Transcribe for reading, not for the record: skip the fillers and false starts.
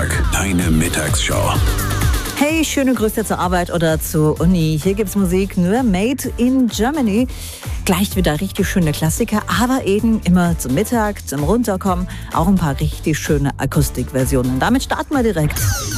Deine Mittagsshow. Hey, schöne Grüße zur Arbeit oder zur Uni. Hier gibt's Musik nur made in Germany. Gleich wieder richtig schöne Klassiker, aber eben immer zum Mittag, zum Runterkommen, auch ein paar richtig schöne Akustikversionen. Damit starten wir direkt.